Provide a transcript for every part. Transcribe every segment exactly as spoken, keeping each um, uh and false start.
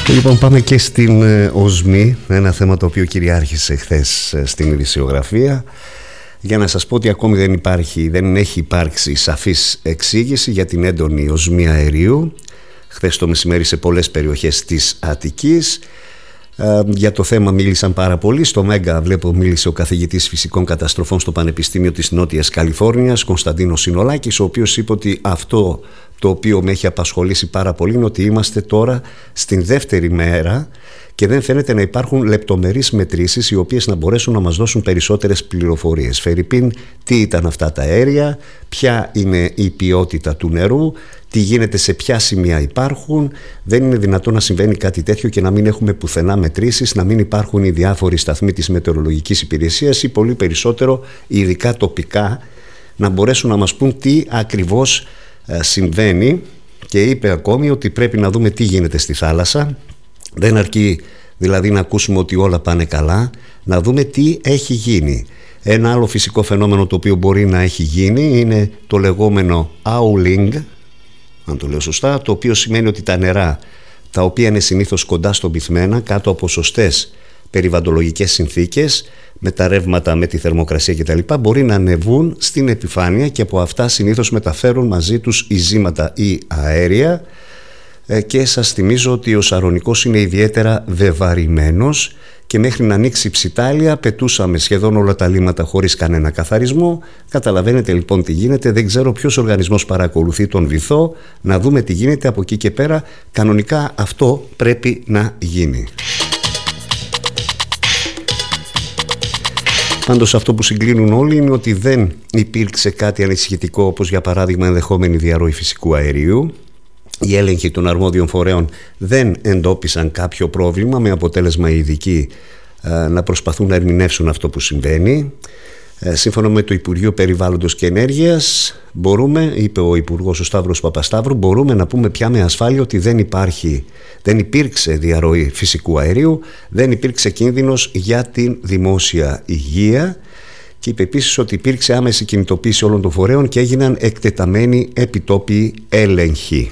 Λοιπόν, πάμε και στην ε, οσμή, ένα θέμα το οποίο κυριάρχησε χθες ε, στην ειδησιογραφία, για να σας πω ότι ακόμη δεν υπάρχει, δεν έχει υπάρξει σαφής εξήγηση για την έντονη οσμή αερίου χθες το μεσημέρι σε πολλές περιοχές της Αττικής. Ε, για το θέμα μίλησαν πάρα πολύ. Στο Μέγκα βλέπω μίλησε ο καθηγητής φυσικών καταστροφών στο Πανεπιστήμιο της Νότιας Καλιφόρνιας, Κωνσταντίνος Συνολάκης, ο οποίος είπε ότι αυτό το οποίο με έχει απασχολήσει πάρα πολύ είναι ότι είμαστε τώρα στην δεύτερη μέρα και δεν φαίνεται να υπάρχουν λεπτομερείς μετρήσεις οι οποίες να μπορέσουν να μας δώσουν περισσότερες πληροφορίες. Φερρυπίν, τι ήταν αυτά τα αέρια, ποια είναι η ποιότητα του νερού, τι γίνεται, σε ποια σημεία υπάρχουν. Δεν είναι δυνατόν να συμβαίνει κάτι τέτοιο και να μην έχουμε πουθενά μετρήσεις, να μην υπάρχουν οι διάφοροι σταθμοί της μετεωρολογικής υπηρεσίας ή πολύ περισσότερο ειδικά τοπικά να μπορέσουν να μας πούν τι ακριβώς συμβαίνει. Και είπε ακόμη ότι πρέπει να δούμε τι γίνεται στη θάλασσα. Δεν αρκεί δηλαδή να ακούσουμε ότι όλα πάνε καλά, να δούμε τι έχει γίνει. Ένα άλλο φυσικό φαινόμενο το οποίο μπορεί να έχει γίνει είναι το λεγόμενο owling, αν το λέω σωστά, το οποίο σημαίνει ότι τα νερά, τα οποία είναι συνήθως κοντά στον πυθμένα, κάτω από σωστές περιβαλλοντολογικές συνθήκες, με τα ρεύματα, με τη θερμοκρασία κτλ., μπορεί να ανεβούν στην επιφάνεια και από αυτά συνήθως μεταφέρουν μαζί τους ειζήματα ή αέρια. Και σας θυμίζω ότι ο Σαρονικός είναι ιδιαίτερα βεβαρημένος και μέχρι να ανοίξει η ψιτάλια πετούσαμε σχεδόν όλα τα λίμματα χωρίς κανένα καθαρισμό. Καταλαβαίνετε λοιπόν τι γίνεται. Δεν ξέρω ποιος οργανισμός παρακολουθεί τον βυθό, να δούμε τι γίνεται από εκεί και πέρα. Κανονικά αυτό πρέπει να γίνει. Πάντως αυτό που συγκλίνουν όλοι είναι ότι δεν υπήρξε κάτι ανησυχητικό, όπως για παράδειγμα ενδεχόμενη διαρροή φυσικού αερίου. Οι έλεγχοι των αρμόδιων φορέων δεν εντόπισαν κάποιο πρόβλημα, με αποτέλεσμα οι ειδικοί ε, να προσπαθούν να ερμηνεύσουν αυτό που συμβαίνει. Ε, σύμφωνα με το Υπουργείο Περιβάλλοντος και Ενέργειας, μπορούμε, είπε ο Υπουργός ο Σταύρος Παπασταύρου, μπορούμε να πούμε πια με ασφάλεια ότι δεν υπάρχει, δεν υπήρξε διαρροή φυσικού αερίου, δεν υπήρξε κίνδυνος για την δημόσια υγεία. Και είπε επίσης ότι υπήρξε άμεση κινητοποίηση όλων των φορέων και έγιναν εκτεταμένοι επιτόπιοι έλεγχοι.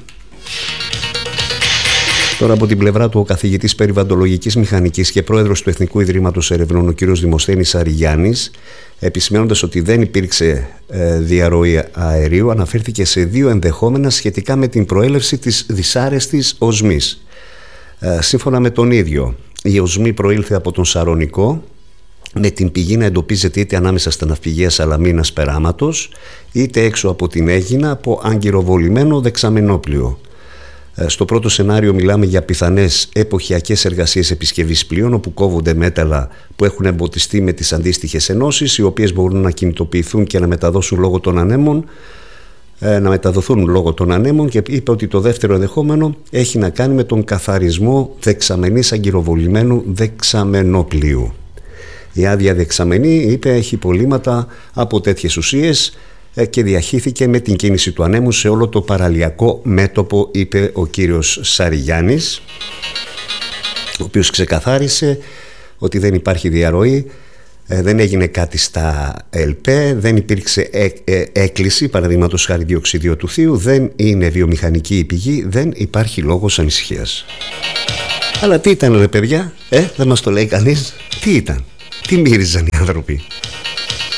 Τώρα από την πλευρά του ο καθηγητής περιβαλλοντολογικής μηχανικής και πρόεδρος του Εθνικού Ιδρύματος Ερευνών, ο κ. Δημοσθένης Σαριγιάννης, επισημαίνοντας ότι δεν υπήρξε ε, διαρροή αερίου, αναφέρθηκε σε δύο ενδεχόμενα σχετικά με την προέλευση της δυσάρεστης οσμής. Ε, σύμφωνα με τον ίδιο, η οσμή προήλθε από τον Σαρονικό, με την πηγή να εντοπίζεται είτε ανάμεσα στα ναυπηγεία Σαλαμίνας Περάματος, είτε έξω από την Αίγινα από αγκυροβολημένο δεξαμενόπλιο. Στο πρώτο σενάριο μιλάμε για πιθανές εποχιακές εργασίες επισκευής πλοίων, όπου κόβονται μέταλλα που έχουν εμποτιστεί με τις αντίστοιχες ενώσεις, οι οποίες μπορούν να κινητοποιηθούν και να μεταδώσουν λόγω των ανέμων, να μεταδοθούν λόγω των ανέμων. Και είπε ότι το δεύτερο ενδεχόμενο έχει να κάνει με τον καθαρισμό δεξαμενής αγκυροβολημένου δεξαμενόπλοιου. Η άδεια δεξαμενή, είπε, έχει υπολείμματα από τέτοιες ουσίες και διαχύθηκε με την κίνηση του ανέμου σε όλο το παραλιακό μέτωπο, είπε ο κύριος Σαριγιάννης, ο οποίος ξεκαθάρισε ότι δεν υπάρχει διαρροή, δεν έγινε κάτι στα ΕΛΠΕ, δεν υπήρξε έ, ε, έκκληση παραδείγματος χάρη διοξιδίου του θείου, δεν είναι βιομηχανική η πηγή, δεν υπάρχει λόγος ανησυχίας. Αλλά τι ήταν ρε παιδιά, ε, δεν μας το λέει κανείς, τι ήταν, τι μύριζαν οι άνθρωποι.